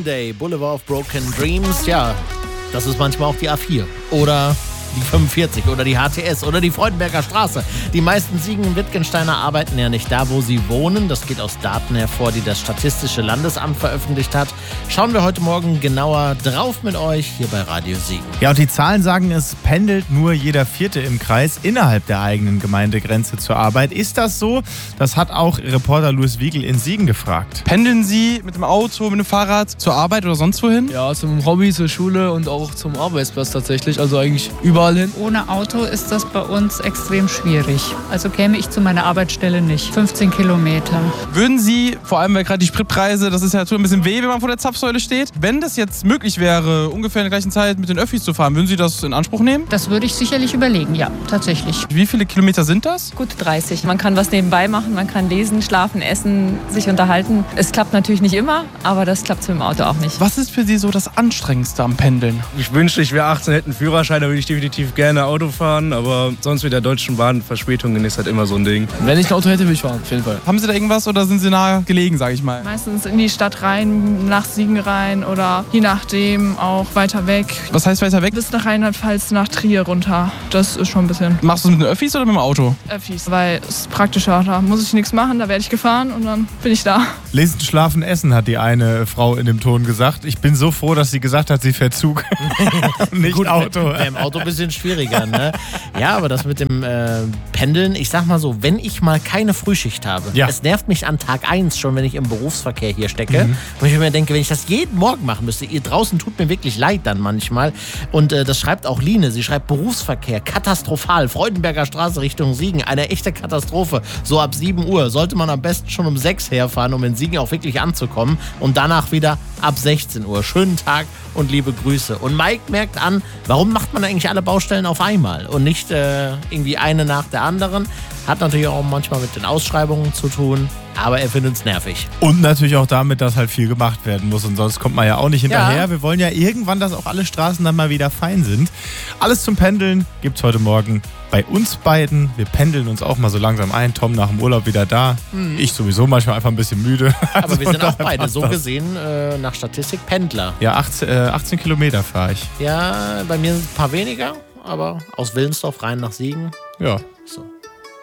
Day, Boulevard of Broken Dreams. Ja, das ist manchmal auch die A4 oder die 45 oder die HTS oder die Freudenberger Straße. Die meisten Siegen in Wittgensteiner arbeiten ja nicht da, wo sie wohnen. Das geht aus Daten hervor, die das Statistische Landesamt veröffentlicht hat. Schauen wir heute Morgen genauer drauf mit euch hier bei Radio Siegen. Ja, und die Zahlen sagen, es pendelt nur jeder Vierte im Kreis innerhalb der eigenen Gemeindegrenze zur Arbeit. Ist das so? Das hat auch Reporter Louis Wiegel in Siegen gefragt. Pendeln Sie mit dem Auto, mit dem Fahrrad zur Arbeit oder sonst wohin? Ja, zum Hobby, zur Schule und auch zum Arbeitsplatz tatsächlich. Also eigentlich überall hin. Ohne Auto ist das bei uns extrem schwierig. Also käme ich zu meiner Arbeitsstelle nicht. 15 Kilometer. Würden Sie, vor allem weil gerade die Spritpreise, das ist ja tut ein bisschen weh, wenn man vor der Zapfsäule steht. Wenn das jetzt möglich wäre, ungefähr in der gleichen Zeit mit den Öffis zu fahren, würden Sie das in Anspruch nehmen? Das würde ich sicherlich überlegen, ja, tatsächlich. Wie viele Kilometer sind das? Gut 30. Man kann was nebenbei machen, man kann lesen, schlafen, essen, sich unterhalten. Es klappt natürlich nicht immer, aber das klappt mit dem Auto auch nicht. Was ist für Sie so das Anstrengendste am Pendeln? Ich wünschte, ich wäre 18, hätte einen Führerschein, da würde ich definitiv gerne Auto fahren, aber sonst mit der Deutschen Bahn Verspätungen ist halt immer so ein Ding. Wenn ich ein Auto hätte, würde ich fahren, auf jeden Fall. Haben Sie da irgendwas oder sind Sie nah gelegen, sage ich mal? Meistens in die Stadt rein, nach Siegen rein oder je nachdem auch weiter weg. Was heißt weiter weg? Bis nach Rheinland-Pfalz, nach Trier runter. Das ist schon ein bisschen Machst du es mit den Öffis oder mit dem Auto? Öffis, weil es ist praktischer. Da muss ich nichts machen, da werde ich gefahren und dann bin ich da. Lesen, schlafen, essen, hat die eine Frau in dem Ton gesagt. Ich bin so froh, dass sie gesagt hat, sie fährt Zug. Nicht Gut, Auto. Im Auto ein bisschen schwieriger, ne? Ja, aber das mit dem Pendeln, ich sag mal so, wenn ich mal keine Frühschicht habe, es nervt mich an Tag 1 schon, wenn ich im Berufsverkehr hier stecke, wo ich mir denke, wenn ich das jeden Morgen machen müsste, ihr draußen tut mir wirklich leid dann manchmal. Und das schreibt auch Line, sie schreibt Berufsverkehr, katastrophal, Freudenberger Straße Richtung Siegen, eine echte Katastrophe. So ab 7 Uhr sollte man am besten schon um 6 herfahren, um in Siegen auch wirklich anzukommen und danach wieder ab 16 Uhr. Schönen Tag und liebe Grüße. Und Mike merkt an, warum macht man eigentlich alle Baustellen auf einmal und nicht irgendwie eine nach der anderen. Hat natürlich auch manchmal mit den Ausschreibungen zu tun, aber er findet es nervig. Und natürlich auch damit, dass halt viel gemacht werden muss und sonst kommt man ja auch nicht hinterher. Ja. Wir wollen ja irgendwann, dass auch alle Straßen dann mal wieder fein sind. Alles zum Pendeln gibt's heute Morgen bei uns beiden. Wir pendeln uns auch mal so langsam ein. Tom nach dem Urlaub wieder da. Ich sowieso manchmal einfach ein bisschen müde. Aber wir sind auch beide so gesehen nach Statistik Pendler. Ja, 18 Kilometer fahre ich. Ja, bei mir sind es ein paar weniger, aber aus Willensdorf rein nach Siegen. Ja. So.